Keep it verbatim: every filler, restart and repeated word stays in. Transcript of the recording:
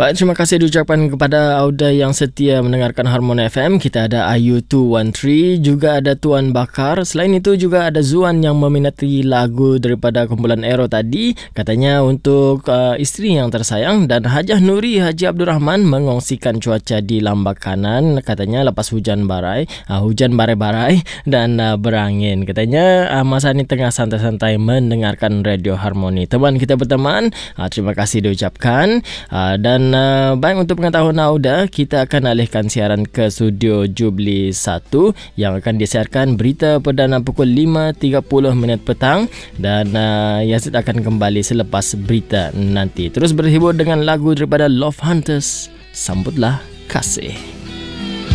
Baik, terima kasih diucapkan kepada Auda yang setia mendengarkan Harmoni F M. Kita ada Ayu dua tiga, juga ada Tuan Bakar. Selain itu juga ada Zuan yang meminati lagu daripada kumpulan Aero tadi. Katanya untuk uh, isteri yang tersayang. Dan Hajah Nuri Haji Abdul Rahman mengongsikan cuaca di Lambakanan. Katanya lepas hujan barai, uh, hujan barai-barai dan uh, berangin. Katanya uh, masa ini tengah santai-santai mendengarkan Radio Harmoni. Teman kita berteman, uh, terima kasih diucapkan. Uh, dan uh, baik, untuk pengetahuan Auda, kita akan alihkan siaran ke studio Jubli satu yang akan disiarkan berita perdana pukul lima tiga puluh minit petang, dan uh, Yazid akan kembali selepas berita nanti. Terus berhibur dengan lagu daripada Love Hunters. Sambutlah kasih.